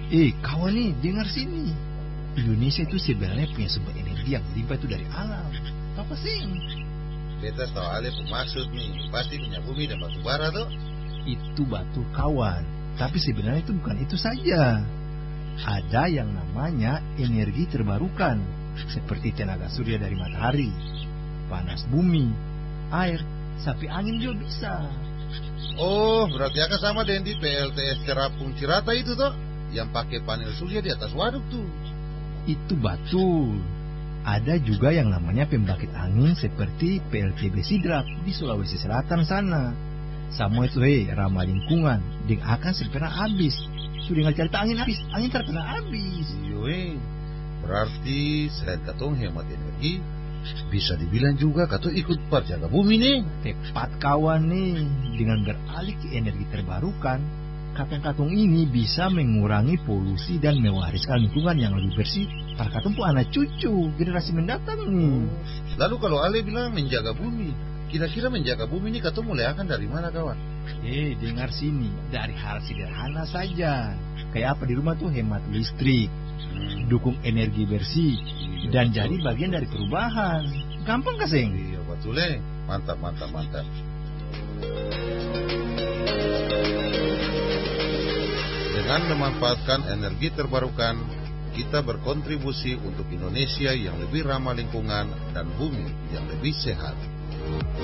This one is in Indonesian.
Kawan nih, dengar sini. Indonesia itu sebenarnya punya sumber energi yang limpah itu dari alam. Apa sih? Beta tahu Ale maksud nih, pasti minyak bumi dan batu bara tuh. Itu batu kawan. Tapi sebenarnya itu bukan itu saja. Ada yang namanya energi terbarukan, seperti tenaga surya dari matahari, panas bumi, air, sampai angin juga bisa. Oh, berarti akan sama dengan di PLTS Terapung Cirata itu toh, yang pakai panel surya di atas waduk tuh. Itu betul. Ada juga yang namanya pembangkit angin seperti PLTB Sidrap di Sulawesi Selatan sana. Semua itu ramah lingkungan, dan akan segera habis. Sudah nggak cerita angin habis, angin terkena habis. Iya, berarti selain katong hemat energi, bisa dibilang juga katong ikut perjaga bumi nih. Tepat kawan nih, dengan beralih ke energi terbarukan, katong-katong ini bisa mengurangi polusi dan mewariskan lingkungan yang lebih bersih para katong pun anak cucu generasi mendatang nih. Lalu kalau Ale bilang menjaga bumi, kira-kira menjaga bumi ini katong mulai akan dari mana kawan? Dengar sini, dari hal sederhana saja. Kayak apa di rumah tuh hemat listrik, dukung energi bersih, dan betul. jadi bagian dari perubahan. Gampang kaseng? Iya betul mantap. Dengan memanfaatkan energi terbarukan, kita berkontribusi untuk Indonesia yang lebih ramah lingkungan dan bumi yang lebih sehat.